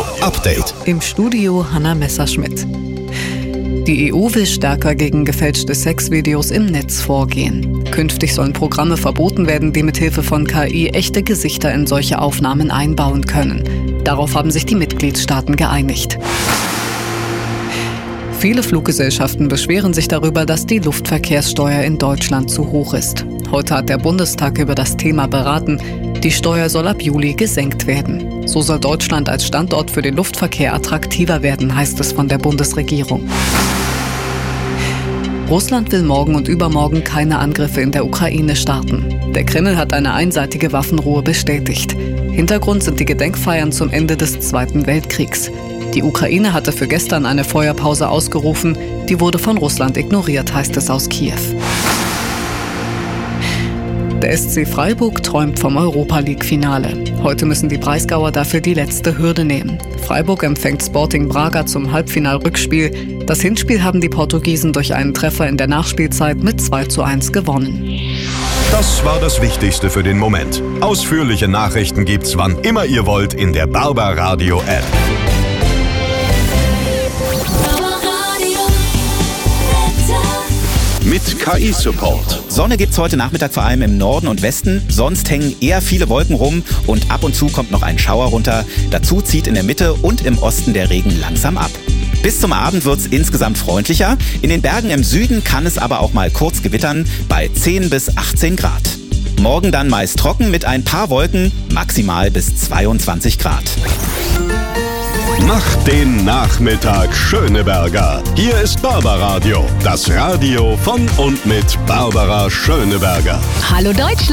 Update. Im Studio Hanna Messerschmidt. Die EU will stärker gegen gefälschte Sexvideos im Netz vorgehen. Künftig sollen Programme verboten werden, die mithilfe von KI echte Gesichter in solche Aufnahmen einbauen können. Darauf haben sich die Mitgliedstaaten geeinigt. Viele Fluggesellschaften beschweren sich darüber, dass die Luftverkehrssteuer in Deutschland zu hoch ist. Heute hat der Bundestag über das Thema beraten. Die Steuer soll ab Juli gesenkt werden. So soll Deutschland als Standort für den Luftverkehr attraktiver werden, heißt es von der Bundesregierung. Russland will morgen und übermorgen keine Angriffe in der Ukraine starten. Der Kreml hat eine einseitige Waffenruhe bestätigt. Hintergrund sind die Gedenkfeiern zum Ende des Zweiten Weltkriegs. Die Ukraine hatte für gestern eine Feuerpause ausgerufen, die wurde von Russland ignoriert, heißt es aus Kiew. Der SC Freiburg träumt vom Europa-League-Finale. Heute müssen die Breisgauer dafür die letzte Hürde nehmen. Freiburg empfängt Sporting Braga zum Halbfinal-Rückspiel. Das Hinspiel haben die Portugiesen durch einen Treffer in der Nachspielzeit mit 2:1 gewonnen. Das war das Wichtigste für den Moment. Ausführliche Nachrichten gibt's wann immer ihr wollt in der Barbaradio-App. Mit KI-Support. Sonne gibt's heute Nachmittag vor allem im Norden und Westen. Sonst hängen eher viele Wolken rum und ab und zu kommt noch ein Schauer runter. Dazu zieht in der Mitte und im Osten der Regen langsam ab. Bis zum Abend wird's insgesamt freundlicher. In den Bergen im Süden kann es aber auch mal kurz gewittern bei 10 bis 18 Grad. Morgen dann meist trocken mit ein paar Wolken, maximal bis 22 Grad. Macht den Nachmittag Schöneberger. Hier ist Barbaradio, das Radio von und mit Barbara Schöneberger. Hallo Deutschland!